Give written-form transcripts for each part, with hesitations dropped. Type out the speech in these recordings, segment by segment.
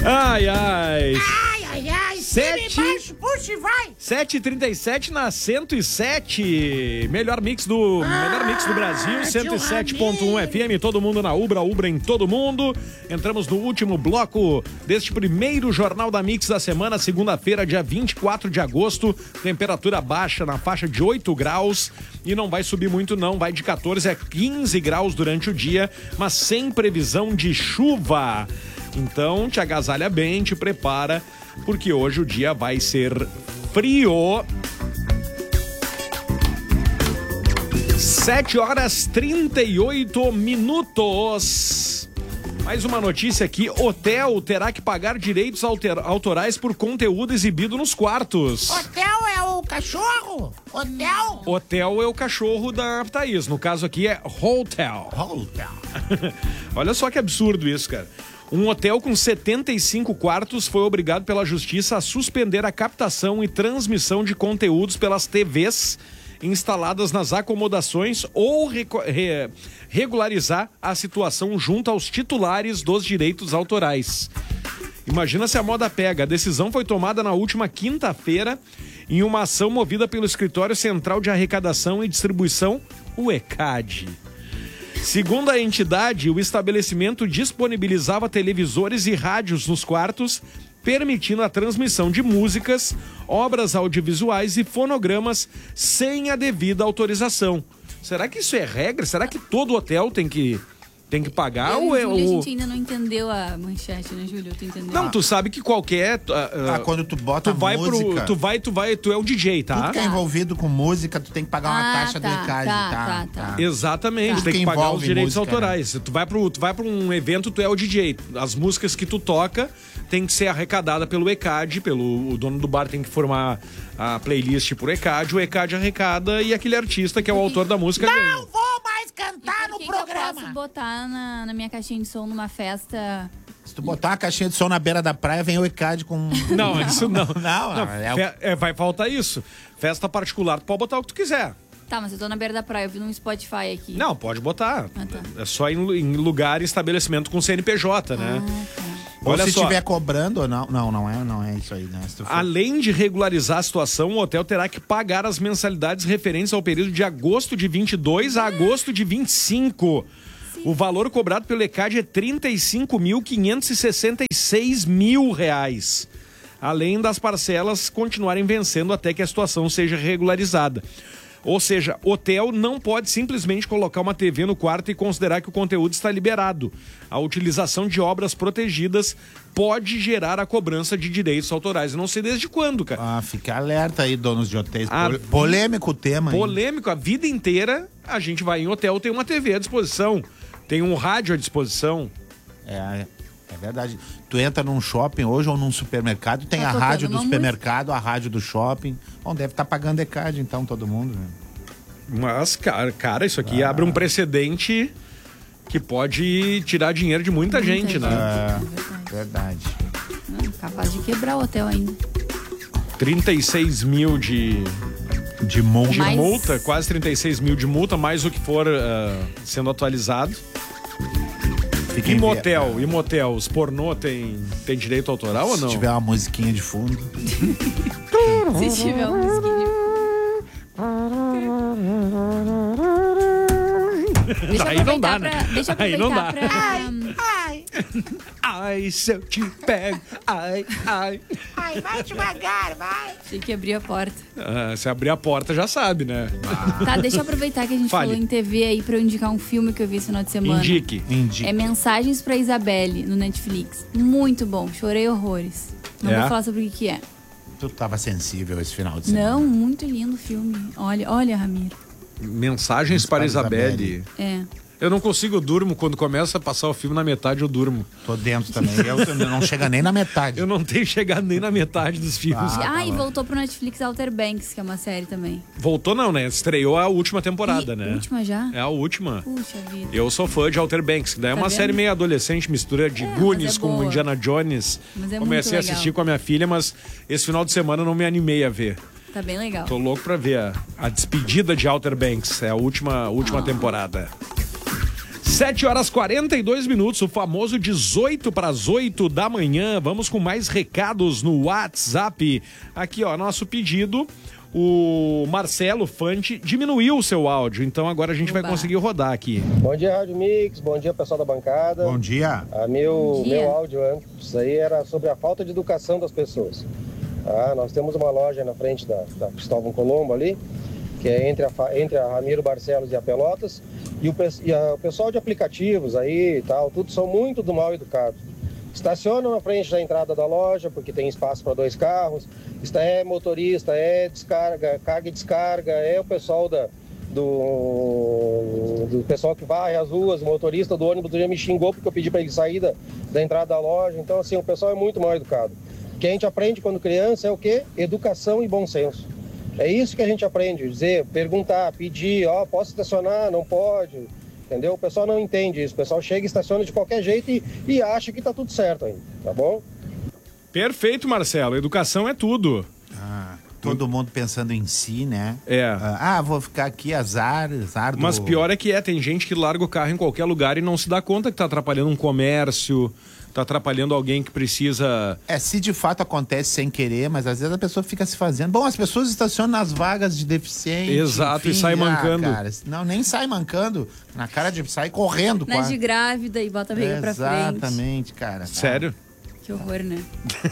Ai, ai. Ai, ai, ai. Cima e baixo, puxa e vai. 7h37 na 107. Melhor mix do Brasil, 107.1 FM. Todo mundo na Ubra em todo mundo. Entramos no último bloco deste primeiro Jornal da Mix da semana, segunda-feira, dia 24 de agosto. Temperatura baixa na faixa de 8 graus. E não vai subir muito não, vai de 14 a 15 graus durante o dia, mas sem previsão de chuva. Então te agasalha bem, te prepara, porque hoje o dia vai ser frio. 7h38. Mais uma notícia aqui: hotel terá que pagar direitos autorais por conteúdo exibido nos quartos. Hotel é o cachorro? Hotel? Hotel é o cachorro da Thaís. No caso aqui é hotel. Olha só que absurdo isso, cara. Um hotel com 75 quartos foi obrigado pela justiça a suspender a captação e transmissão de conteúdos pelas TVs instaladas nas acomodações ou regularizar a situação junto aos titulares dos direitos autorais. Imagina se a moda pega. A decisão foi tomada na última quinta-feira em uma ação movida pelo Escritório Central de Arrecadação e Distribuição, o ECAD. Segundo a entidade, o estabelecimento disponibilizava televisores e rádios nos quartos, permitindo a transmissão de músicas, obras audiovisuais e fonogramas sem a devida autorização. Será que isso é regra? Será que todo hotel tem que pagar? Ou é a gente ainda não entendeu a manchete, né, Júlio? Tu entendeu? Não, tu sabe que qualquer... quando tu bota música... Tu é o DJ, tá? Tudo que é envolvido com música, tu tem que pagar uma taxa do ECAD, tá? Exatamente, tem que pagar os direitos autorais. Né? Tu vai pra um evento, tu é o DJ. As músicas que tu toca tem que ser arrecadada pelo ECAD, o dono do bar tem que formar a playlist pro ECAD, o ECAD arrecada e aquele artista que é o autor da música ganha. Não vou mais cantar no programa. Eu posso botar na minha caixinha de som numa festa... Se tu botar uma caixinha de som na beira da praia, vem o ECAD com... Não, isso não. Vai faltar isso. Festa particular, tu pode botar o que tu quiser. Tá, mas eu tô na beira da praia, eu vi num Spotify aqui. Não, pode botar. Tá. É só em lugar e estabelecimento com CNPJ, né? Tá. Olha, se estiver cobrando, não é isso aí, né? Além de regularizar a situação, o hotel terá que pagar as mensalidades referentes ao período de agosto de 22 a agosto de 25. Sim. O valor cobrado pelo ECAD é R$ 35.566 além das parcelas continuarem vencendo até que a situação seja regularizada. Ou seja, hotel não pode simplesmente colocar uma TV no quarto e considerar que o conteúdo está liberado. A utilização de obras protegidas pode gerar a cobrança de direitos autorais. Eu não sei desde quando, cara. Fica alerta aí, donos de hotéis. Polêmico o tema. Polêmico. A vida inteira a gente vai em hotel, tem uma TV à disposição, tem um rádio à disposição. É verdade. Tu entra num shopping hoje ou num supermercado, tem a rádio do supermercado, a rádio do shopping. Bom, deve estar pagando ECAD, então, todo mundo, né? Mas, cara, isso aqui abre um precedente que pode tirar dinheiro de muita gente, né? Verdade. Capaz de quebrar o hotel ainda. 36 mil de multa, quase 36 mil de multa, mais o que for sendo atualizado. E motel, os pornô tem direito autoral ou não? Se tiver uma musiquinha de fundo. Se tiver uma musiquinha de fundo. Aí não dá, né? Deixa eu aproveitar pra... Ai, se eu te pego, ai. Ai, vai devagar, vai. Tem que abrir a porta. Se abrir a porta já sabe, né? Tá, deixa eu aproveitar que a gente falou em TV aí pra eu indicar um filme que eu vi esse final de semana. Indique. É Mensagens pra Isabelle, no Netflix. Muito bom, chorei horrores. Não vou falar sobre o que é. Tu tava sensível esse final de semana. Não, muito lindo o filme. Olha, Ramiro. Mensagens para Isabelle. Eu não consigo, eu durmo. Quando começa a passar o filme na metade, eu durmo. Tô dentro também. Eu não chega nem na metade. Eu não tenho chegado nem na metade dos filmes. E voltou pro Netflix Outer Banks, que é uma série também. Voltou não, né? Estreou a última temporada, né? A última já? É a última. Puxa vida. Eu sou fã de Outer Banks, que daí é uma série meio adolescente, mistura de Goonies com Indiana Jones. Mas Comecei a assistir com a minha filha, mas esse final de semana eu não me animei a ver. Tá bem legal. Tô louco pra ver a despedida de Outer Banks. É a última temporada. 7h42, o famoso 18 para as 8 da manhã. Vamos com mais recados no WhatsApp. Aqui, ó, nosso pedido. O Marcelo Fante diminuiu o seu áudio, então agora a gente vai conseguir rodar aqui. Bom dia, Rádio Mix. Bom dia, pessoal da bancada. Bom dia. Meu áudio antes aí era sobre a falta de educação das pessoas. Nós temos uma loja na frente da Cristóvão Colombo ali, que é entre a Ramiro Barcelos e a Pelotas, e o pessoal de aplicativos aí e tal, tudo são muito do mal educado. Estacionam na frente da entrada da loja, porque tem espaço para 2 carros, é motorista, é descarga, carga e descarga, é o pessoal do pessoal que varre as ruas, o motorista do ônibus já me xingou porque eu pedi para ele sair da entrada da loja. Então, assim, o pessoal é muito mal educado. O que a gente aprende quando criança é o quê? Educação e bom senso. É isso que a gente aprende, dizer, perguntar, pedir, posso estacionar? Não pode, entendeu? O pessoal não entende isso, o pessoal chega e estaciona de qualquer jeito e acha que tá tudo certo ainda, tá bom? Perfeito, Marcelo, educação é tudo. Todo mundo pensando em si, né? Vou ficar aqui, azar Mas pior é que tem gente que larga o carro em qualquer lugar e não se dá conta que tá atrapalhando um comércio, tá atrapalhando alguém que precisa... se de fato acontece sem querer, mas às vezes a pessoa fica se fazendo... Bom, as pessoas estacionam nas vagas de deficiente. Exato, enfim, e sai mancando. Cara, não, nem sai mancando. Na cara de... Sai correndo. Na de grávida e bota a barriga pra frente. Exatamente, cara. Sério? Que horror, né?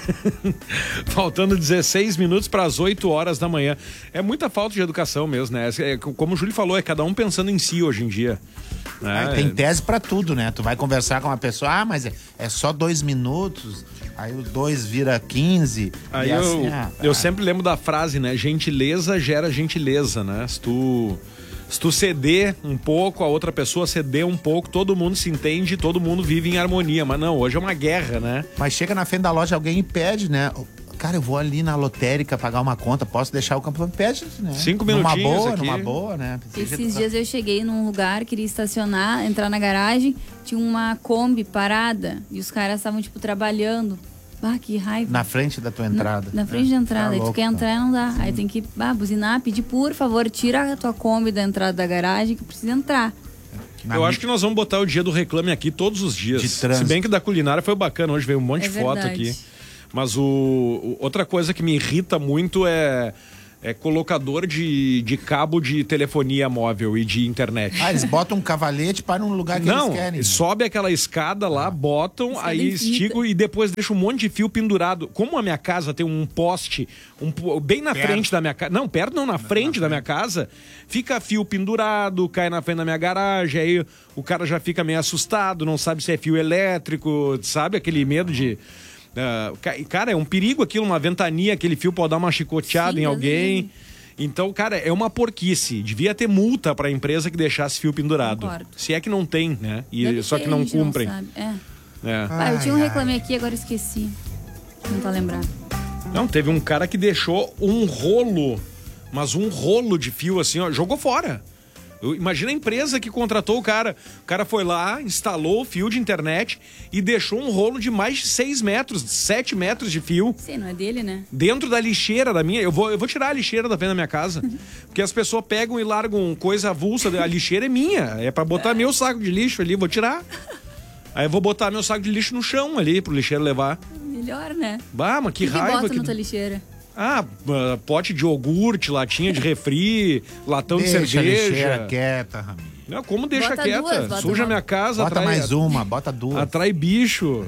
Faltando 16 minutos para as 8 horas da manhã. É muita falta de educação mesmo, né? Como o Júlio falou, é cada um pensando em si hoje em dia. Tem tese pra tudo, né? Tu vai conversar com uma pessoa, mas é só 2 minutos, aí o 2 vira 15. Aí eu sempre lembro da frase, né? Gentileza gera gentileza, né? Se tu ceder um pouco, a outra pessoa ceder um pouco, todo mundo se entende, todo mundo vive em harmonia. Mas não, hoje é uma guerra, né? Mas chega na frente da loja alguém e pede, né? Cara, eu vou ali na lotérica pagar uma conta, posso deixar o campo? Pede, né? 5 minutinhos numa boa, né? Esses dias eu cheguei num lugar, queria estacionar, entrar na garagem, tinha uma Kombi parada e os caras estavam, trabalhando. Que raiva. Na frente da tua entrada. Na frente da entrada. Aí tu quer entrar e não dá. Sim. Aí tem que buzinar, pedir, por favor, tira a tua Kombi da entrada da garagem que precisa entrar. Eu acho que nós vamos botar o dia do reclame aqui todos os dias. Se bem que da culinária foi bacana, hoje veio um monte de foto aqui. Mas outra coisa que me irrita muito é colocador de cabo de telefonia móvel e de internet. Eles botam um cavalete para um lugar que eles querem. Sobe aquela escada lá, botam, aí esticam e depois deixam um monte de fio pendurado. Como a minha casa tem um poste bem na frente da minha casa, na frente da minha casa, fica fio pendurado, cai na frente da minha garagem, aí o cara já fica meio assustado, não sabe se é fio elétrico, sabe? Aquele medo de... cara, é um perigo aquilo, uma ventania, aquele fio pode dar uma chicoteada em alguém. Então, cara, é uma porquice. Devia ter multa pra empresa que deixasse fio pendurado. Concordo. Se é que não tem, né? Só que não cumprem. Não eu tinha um reclame aqui, agora esqueci. Não tá lembrado. Não, teve um cara que deixou um rolo de fio assim, ó, jogou fora. Imagina a empresa que contratou o cara. O cara foi lá, instalou o fio de internet e deixou um rolo de mais de 6 metros, 7 metros de fio. Sim, não é dele, né? Dentro da lixeira da minha. Eu vou tirar a lixeira da frente da minha casa. Porque as pessoas pegam e largam coisa avulsa. A lixeira é minha. É pra botar meu saco de lixo ali, vou tirar. Aí eu vou botar meu saco de lixo no chão ali pro lixeiro levar. Melhor, né? Mas que raiva. Bota na tua lixeira? Pote de iogurte, latinha de refri, latão de cerveja. Deixa a lixeira quieta, Ramiro. Não, como deixa quieta? Suja minha casa, bota mais uma, bota 2. Atrai bicho.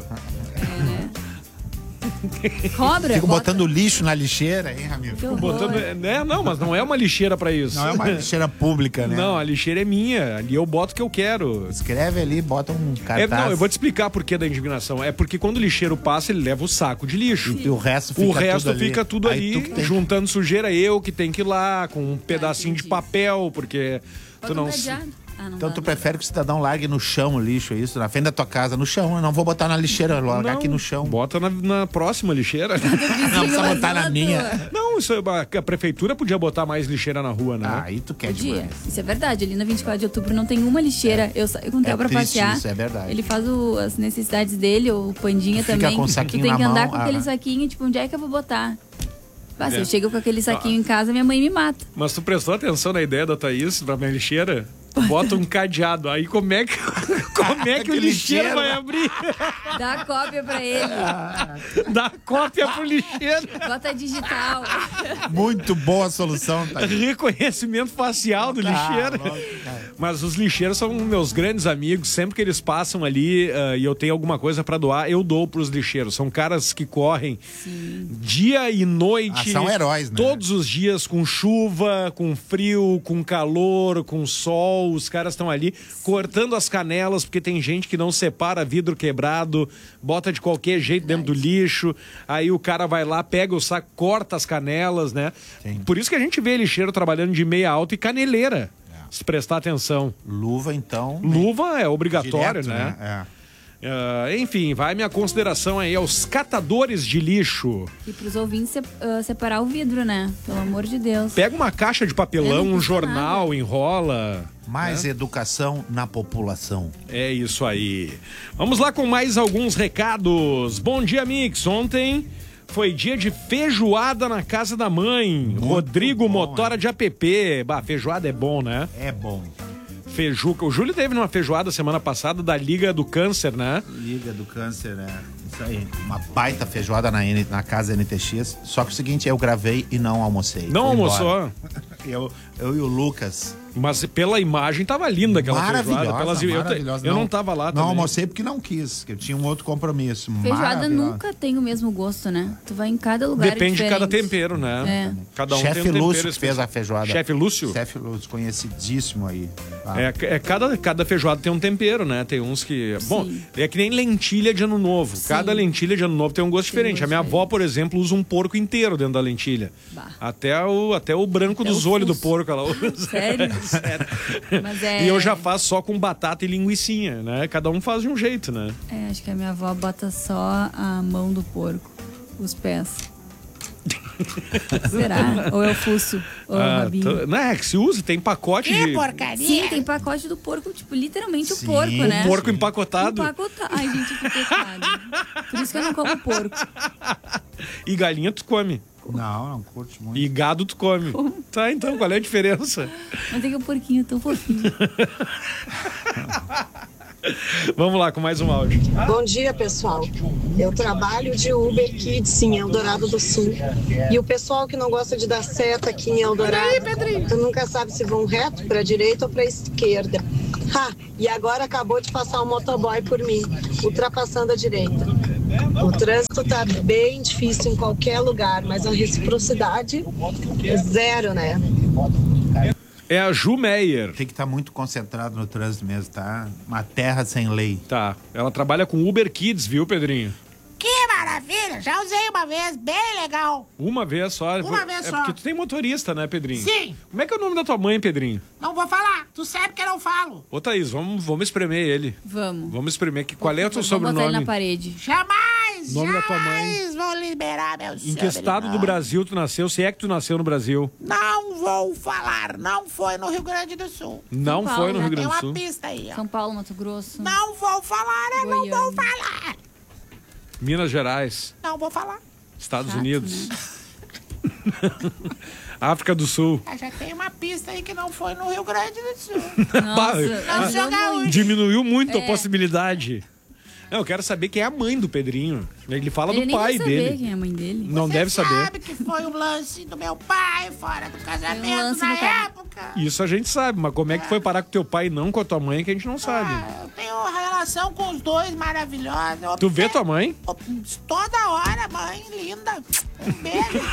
Cobra? Fico botando lixo na lixeira, hein, Ramiro? Não, mas não é uma lixeira pra isso. Não é uma lixeira pública, né? Não, a lixeira é minha. Ali eu boto o que eu quero. Escreve ali, bota um cartaz. Eu vou te explicar por que da indignação. É porque quando o lixeiro passa, ele leva o saco de lixo. E o resto fica tudo ali juntando sujeira. Eu que tenho que ir lá com um pedacinho de papel, porque tu não... Então tu prefere que o cidadão largue no chão o lixo, é isso? Na frente da tua casa, no chão. Eu não vou botar na lixeira, vou largar aqui no chão. Bota na próxima lixeira. Não precisa botar na minha. Não, a prefeitura podia botar mais lixeira na rua, né? Aí tu quer demais. Isso é verdade. Ali na 24 de outubro não tem uma lixeira. Eu saio com o Theo pra passear. Isso é verdade. Ele faz as necessidades dele, o Pandinha também. Fica com o saquinho tu tem que andar com aquele saquinho, onde é que eu vou botar? Se eu chego com aquele saquinho em casa, minha mãe me mata. Mas tu prestou atenção na ideia da Thaís pra minha lixeira? Bota um cadeado, aí como é que Como é que o lixeiro vai abrir? Dá cópia pra ele. Dá cópia pro lixeiro. Bota digital. Muito boa solução, tá? Reconhecimento facial do lixeiro. Mas os lixeiros são meus grandes amigos. Sempre que eles passam ali e eu tenho alguma coisa pra doar, eu dou pros lixeiros. São caras que correm dia e noite. São heróis, né? Todos os dias, com chuva, com frio, com calor, com sol. Os caras estão ali cortando as canelas, porque tem gente que não separa vidro quebrado, bota de qualquer jeito dentro do lixo. Aí o cara vai lá, pega o saco, corta as canelas, né? Sim. Por isso que a gente vê lixeiro trabalhando de meia alta e caneleira. Se prestar atenção. Luva, então. Luva é obrigatório, direto, né? Enfim, vai minha consideração aí aos catadores de lixo. E pros ouvintes separar o vidro, né? Pelo amor de Deus. Pega uma caixa de papelão, um jornal, nada. Enrola. Mais educação na população. É isso aí. Vamos lá com mais alguns recados. Bom dia, Mix. Ontem foi dia de feijoada na casa da mãe. Muito Rodrigo bom, Motora de APP. Bah, feijoada é bom, né? É bom. Feijuca. O Júlio teve numa feijoada semana passada da Liga do Câncer, né? Liga do Câncer, isso aí. Uma baita feijoada na casa NTX. Só que o seguinte, eu gravei e não almocei. Não almoçou? Eu e o Lucas. Mas pela imagem tava linda aquela feijoada. Maravilhosa. Eu não tava lá também. Não almocei porque não quis, que eu tinha um outro compromisso. Feijoada nunca tem o mesmo gosto, né? Tu vai em cada lugar Depende diferente. de cada tempero, né? Cada um Chefe tem um tempero Lúcio fez a feijoada. Chefe Lúcio? Chefe Lúcio, conhecidíssimo aí. Cada feijoada tem um tempero, né? Tem uns que... Sim. Bom, é que nem lentilha de ano novo. Sim. Cada lentilha de ano novo tem um gosto diferente. A minha avó, por exemplo, usa um porco inteiro dentro da lentilha. Até o branco dos olhos do porco ela usa. Sério? Sério. E eu já faço só com batata e linguicinha, né? Cada um faz de um jeito, né? Acho que a minha avó bota só a mão do porco, os pés. Será? Ou é o fuço? Ou é o rabinho? Não, é que se usa, tem pacote que de... porcaria! Sim, tem pacote do porco, tipo, literalmente o porco, né? O porco empacotado. Ai, gente, que pecado. Por isso que eu não como porco. E galinha tu come. Não curte muito. E gado tu come. Como? Tá, então, qual é a diferença? Mas é que o porquinho é tão fofinho. Vamos lá com mais um áudio. Bom dia, pessoal. Eu trabalho de Uber Kids em Eldorado do Sul. E o pessoal que não gosta de dar seta aqui em Eldorado, tu nunca sabe se vão reto, pra direita ou pra esquerda. E agora acabou de passar um motoboy por mim, ultrapassando a direita. O trânsito tá bem difícil em qualquer lugar, mas a reciprocidade é zero, né? É a Ju Meyer. Tem que estar muito concentrado no trânsito mesmo, tá? Uma terra sem lei. Tá. Ela trabalha com Uber Kids, viu, Pedrinho? Que maravilha! Já usei uma vez, bem legal. Uma vez só? Uma vez só. Porque tu tem motorista, né, Pedrinho? Sim. Como é que é o nome da tua mãe, Pedrinho? Não vou falar. Tu sabe que eu não falo. Ô, Thaís, vamos espremer ele. Vamos espremer. Qual é o teu sobrenome? Vamos botar ele na parede. Jamais! Nome da tua mãe. Vou liberar meu Em que estado do Brasil tu nasceu? Se é que tu nasceu no Brasil? Não vou falar. Não foi no Rio Grande do Sul. Não Paulo, foi no Rio Grande do Tem Sul? uma pista aí, ó. São Paulo, Mato Grosso. Não vou falar, não vou falar. Minas Gerais. Não vou falar. Estados Unidos. Né? África do Sul. Já tem uma pista aí que não foi no Rio Grande do Sul. Nossa, diminuiu muito a possibilidade. Não, eu quero saber quem é a mãe do Pedrinho. Ele fala do pai dele. Saber quem é a mãe dele. Não Você deve saber. sabe que foi um lance do meu pai fora do casamento na época. Isso a gente sabe, mas como é que foi parar com teu pai e não com a tua mãe que a gente não sabe. Eu tenho uma relação com os dois maravilhosa. Tu vê tua mãe? Toda hora, mãe, linda. Um beijo.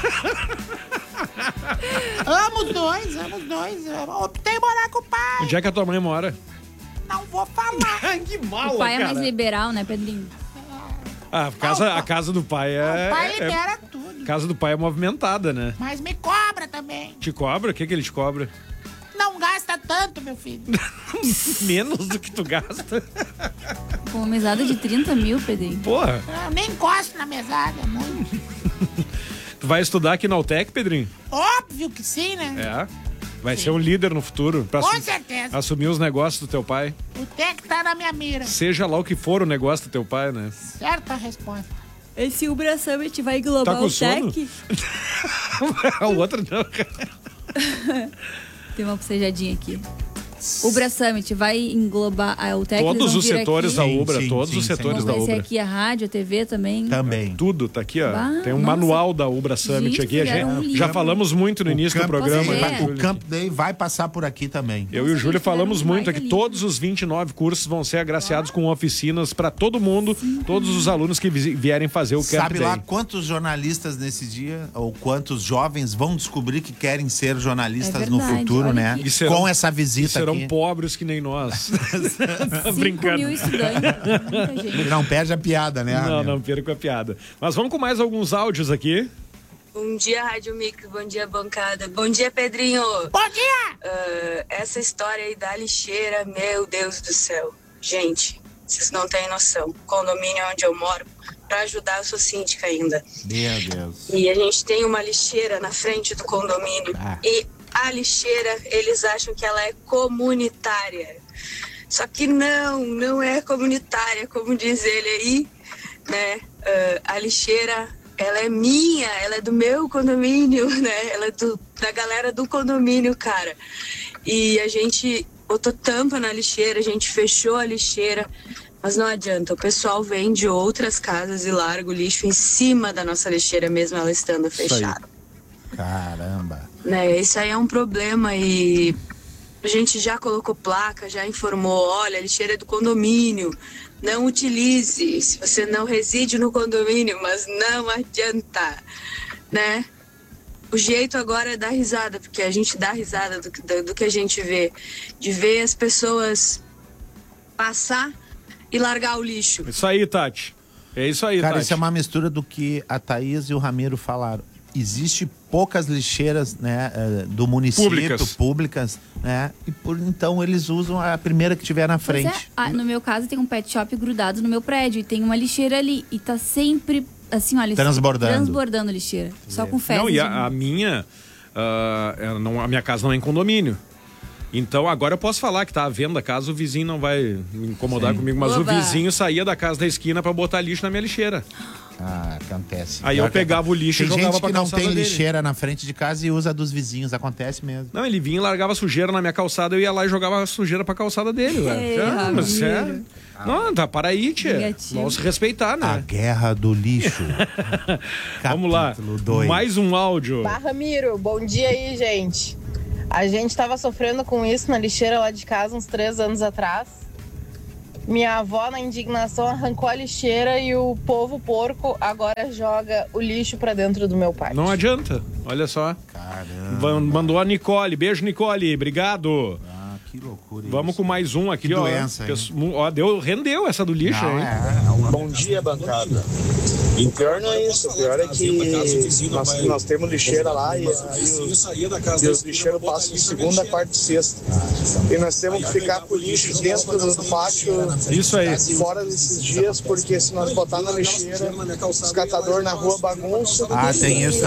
Amo os dois. Optei em morar com o pai. Onde é que a tua mãe mora? Não vou falar. Que mal, o pai cara. é mais liberal, né, Pedrinho? A casa do pai é... O pai libera tudo. A casa do pai é movimentada, né? Mas me cobra também. Te cobra? O que ele te cobra? Não gasta tanto, meu filho. Menos do que tu gasta. Com uma mesada de 30 mil, Pedrinho. Porra. Eu nem encosto na mesada, é muito. Tu vai estudar aqui na UTEC, Pedrinho? Óbvio que sim, né? É. Vai ser um líder no futuro. Pra Com certeza. Assumir os negócios do teu pai. O Tec tá na minha mira. Seja lá o que for o negócio do teu pai, né? Certa resposta. Esse Ubra Summit vai englobar tá com o sono? Tec? O outro não, cara. Tem uma bocejadinha aqui. Ubra Summit vai englobar a UTEC? Todos os setores da Ubra, Sim, todos sim, os sim. setores Vai da ser Ubra. aqui a rádio, a TV também? Também. Tudo, tá aqui, ó. Bah, Tem um nossa. manual da Ubra Summit Gente, aqui. fizeram um Já livro. falamos muito no início do programa. Day, né, é. O Camp Day vai passar por aqui também. Eu e o Júlio falamos fizeram um muito aqui. baita Todos os 29 cursos vão ser agraciados com oficinas para todo mundo, todos os alunos que vierem fazer o Camp Sabe Day. lá quantos jornalistas nesse dia, ou quantos jovens vão descobrir que querem ser jornalistas É no verdade, futuro, olha né? aqui. E serão- Com essa E visita serão aqui. pobres que nem nós. 5 Brincando. mil estudantes, muita gente. Não perde a piada, né? Não, amigo? não perco a piada. Mas vamos com mais alguns áudios aqui. Bom dia, Rádio Mix. Bom dia, bancada. Bom dia, Pedrinho. Bom dia! Essa história aí da lixeira, meu Deus do céu. Gente, vocês não têm noção. Condomínio onde eu moro, pra ajudar, eu sou síndica ainda. Meu Deus. E a gente tem uma lixeira na frente do condomínio. E a lixeira, eles acham que ela é comunitária. Só que não é comunitária, como diz ele aí, né? A lixeira, ela é minha, ela é do meu condomínio, né? Ela é da galera do condomínio, cara. E a gente botou tampa na lixeira, a gente fechou a lixeira, mas não adianta. O pessoal vem de outras casas e larga o lixo em cima da nossa lixeira, mesmo ela estando fechada. Caramba. Né, isso aí é um problema e a gente já colocou placa, já informou, olha, a lixeira é do condomínio, não utilize, se você não reside no condomínio, mas não adianta, né? O jeito agora é dar risada, porque a gente dá risada do que a gente vê, de ver as pessoas passar e largar o lixo. Isso aí, Tati. É isso aí, Cara, Tati. isso é uma mistura do que a Thaís e o Ramiro falaram. Existe poucas lixeiras, né, do município, públicas, né? E então eles usam a primeira que tiver na Pois frente. é. No meu caso tem um pet shop grudado no meu prédio e tem uma lixeira ali e tá sempre assim, olha, transbordando lixeira, só com fezes. Não, e a minha, a minha casa não é em condomínio. Então agora eu posso falar que tá à venda, caso o vizinho não vai me incomodar comigo, mas Oba. o vizinho saía da casa da esquina pra botar lixo na minha lixeira. Ah, acontece. Aí eu Pior que pegava o lixo e tem jogava gente pra que não calçada tem dele. lixeira na frente de casa e usa a dos vizinhos. Acontece mesmo. Não, ele vinha e largava sujeira na minha calçada, eu ia lá e jogava a sujeira pra calçada dele, velho. Mas Ramiro. não, tá, para aí, tia. Negativo. Vamos se respeitar, né? A guerra do lixo. Vamos lá. Capítulo 2. Mais um áudio. Ramiro, bom dia aí, gente. A gente tava sofrendo com isso na lixeira lá de casa uns 3 anos atrás. Minha avó, na indignação, arrancou a lixeira e o povo porco agora joga o lixo pra dentro do meu pátio. Não adianta, olha só. Caramba. Mandou a Nicole. Beijo, Nicole. Obrigado. Ah, que loucura. Vamos com mais um aqui, Que ó. doença, hein? Ó, rendeu essa do lixo, Não, hein? Bom dia, bancada. O pior não é isso, o pior é que nós temos lixeira lá e os lixeiros passam de segunda, quarta e sexta. E nós temos que ficar com o lixo dentro do pátio, Isso aí. fora desses dias, porque se nós botar na lixeira, os catadores na rua bagunçam. Ah, tem isso